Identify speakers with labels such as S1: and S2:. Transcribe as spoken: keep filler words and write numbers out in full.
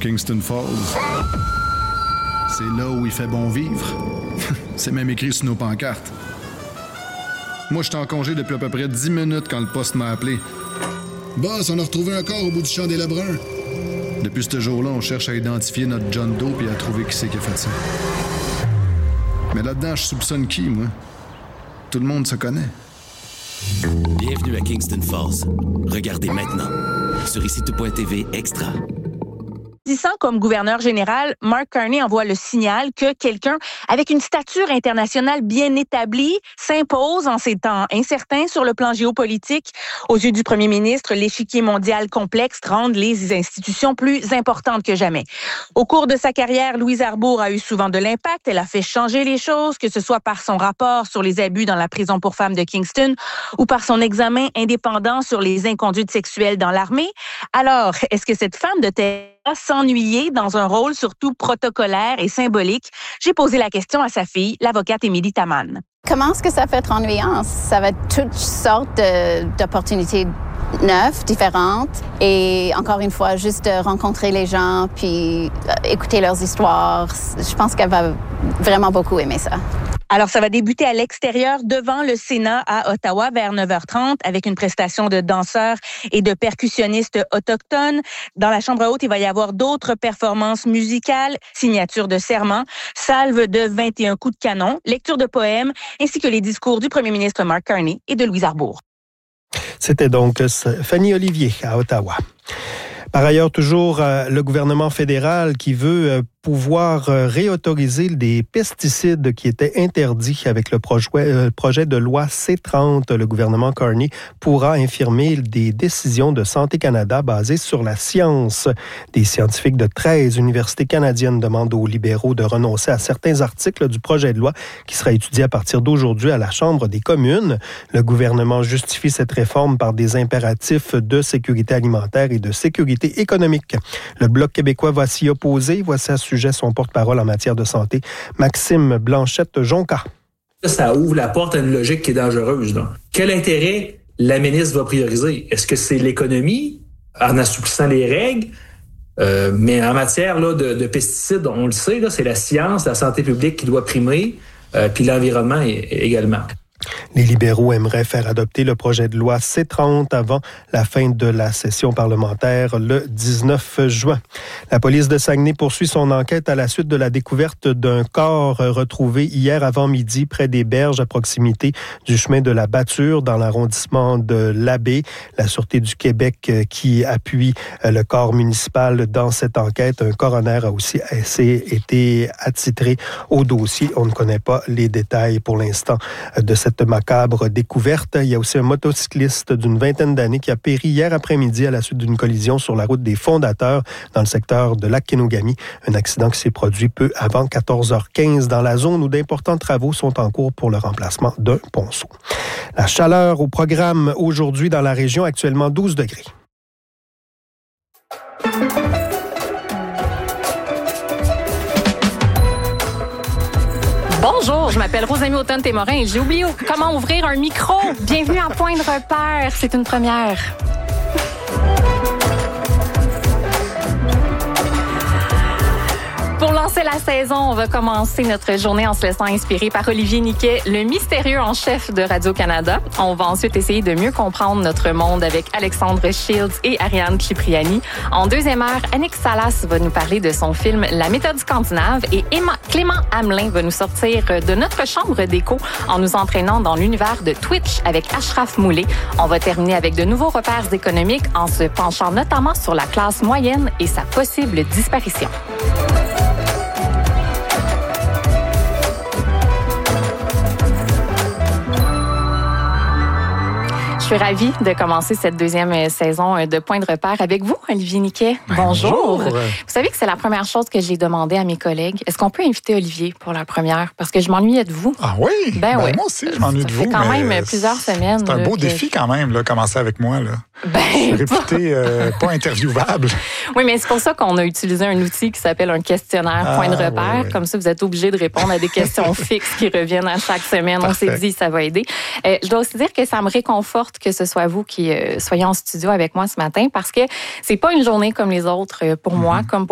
S1: Kingston Falls. C'est là où il fait bon vivre. C'est même écrit sur nos pancartes. Moi, j'étais en congé depuis à peu près dix minutes quand le poste m'a appelé.
S2: Boss, on a retrouvé un corps au bout du champ des Lebrun.
S1: Depuis ce jour-là, on cherche à identifier notre John Doe et à trouver qui c'est qui a fait ça. Mais là-dedans, je soupçonne qui, moi? Tout le monde se connaît.
S3: Bienvenue à Kingston Falls. Regardez maintenant sur ici tout point t v Extra.
S4: Agissant comme gouverneur général, Mark Carney envoie le signal que quelqu'un avec une stature internationale bien établie s'impose en ces temps incertains sur le plan géopolitique. Aux yeux du premier ministre, l'échiquier mondial complexe rend les institutions plus importantes que jamais. Au cours de sa carrière, Louise Arbour a eu souvent de l'impact. Elle a fait changer les choses, que ce soit par son rapport sur les abus dans la prison pour femmes de Kingston ou par son examen indépendant sur les inconduites sexuelles dans l'armée. Alors, est-ce que cette femme de terre s'ennuyer dans un rôle surtout protocolaire et symbolique? J'ai posé la question à sa fille, l'avocate Émilie Taman.
S5: Comment est-ce que ça peut être ennuyant? Ça va être toutes sortes de, d'opportunités neuves, différentes. Et encore une fois, juste de rencontrer les gens puis écouter leurs histoires. Je pense qu'elle va vraiment beaucoup aimer ça.
S4: Alors, ça va débuter à l'extérieur devant le Sénat à Ottawa vers neuf heures trente avec une prestation de danseurs et de percussionnistes autochtones. Dans la Chambre haute, il va y avoir d'autres performances musicales, signature de serment, salve de vingt et un coups de canon, lecture de poèmes, ainsi que les discours du premier ministre Mark Carney et de Louise Arbour.
S6: C'était donc Fanny Olivier à Ottawa. Par ailleurs, toujours euh, le gouvernement fédéral qui veut euh, pouvoir euh, réautoriser des pesticides qui étaient interdits avec le projet, euh, projet de loi C trente. Le gouvernement Carney pourra infirmer des décisions de Santé Canada basées sur la science. Des scientifiques de treize universités canadiennes demandent aux libéraux de renoncer à certains articles du projet de loi qui sera étudié à partir d'aujourd'hui à la Chambre des communes. Le gouvernement justifie cette réforme par des impératifs de sécurité alimentaire et de sécurité économique. Le Bloc québécois va s'y opposer. Voici à ce sujet son porte-parole en matière de santé, Maxime Blanchette-Jonca.
S7: Ça ouvre la porte à une logique qui est dangereuse. Donc. Quel intérêt la ministre va prioriser? Est-ce que c'est l'économie en assouplissant les règles? Euh, mais en matière là, de, de pesticides, on le sait, là, c'est la science, la santé publique qui doit primer, euh, puis l'environnement également.
S6: Les libéraux aimeraient faire adopter le projet de loi C trente avant la fin de la session parlementaire le dix-neuf juin. La police de Saguenay poursuit son enquête à la suite de la découverte d'un corps retrouvé hier avant-midi près des berges à proximité du chemin de la Batture dans l'arrondissement de l'Abbé. La Sûreté du Québec qui appuie le corps municipal dans cette enquête. Un coroner a aussi été attitré au dossier. On ne connaît pas les détails pour l'instant de cette macabre découverte. Il y a aussi un motocycliste d'une vingtaine d'années qui a péri hier après-midi à la suite d'une collision sur la route des Fondateurs dans le secteur de Lac-Kenogami. Un accident qui s'est produit peu avant quatorze heures quinze dans la zone où d'importants travaux sont en cours pour le remplacement d'un ponceau. La chaleur au programme aujourd'hui dans la région, actuellement douze degrés.
S8: Bonjour, je m'appelle Rosamie Automne-Témorin et j'ai oublié comment ouvrir un micro. Bienvenue à Point de repère, c'est une première. Pour lancer la saison, on va commencer notre journée en se laissant inspirer par Olivier Niquet, le mystérieux en chef de Radio-Canada. On va ensuite essayer de mieux comprendre notre monde avec Alexandre Shields et Ariane Cipriani. En deuxième heure, Annick Salas va nous parler de son film La méthode scandinave et Emma, Clément Hamelin va nous sortir de notre chambre d'écho en nous entraînant dans l'univers de Twitch avec Ashraf Moulay. On va terminer avec de nouveaux repères économiques en se penchant notamment sur la classe moyenne et sa possible disparition. Je suis ravie de commencer cette deuxième saison de Point de repère avec vous, Olivier Niquet. Bonjour. Bonjour. Vous savez que c'est la première chose que j'ai demandé à mes collègues. Est-ce qu'on peut inviter Olivier pour la première? Parce que je m'ennuyais de vous.
S9: Ah oui?
S8: Ben,
S9: ben
S8: oui.
S9: Moi aussi, je m'ennuie de vous.
S8: Ça fait quand même plusieurs semaines.
S9: C'est un
S8: là,
S9: beau
S8: que...
S9: défi quand même, là, commencer avec moi. Là.
S8: Ben,
S9: je suis réputé euh, pas interviewable.
S8: Oui, mais c'est pour ça qu'on a utilisé un outil qui s'appelle un questionnaire
S9: ah,
S8: Point de repère.
S9: Oui, oui.
S8: Comme ça, vous êtes obligé de répondre à des questions fixes qui reviennent à chaque semaine.
S9: Parfait.
S8: On s'est dit, ça va aider. Euh, je dois aussi dire que ça me réconforte que ce soit vous qui euh, soyez en studio avec moi ce matin parce que c'est pas une journée comme les autres euh, pour mm-hmm. moi, comme pour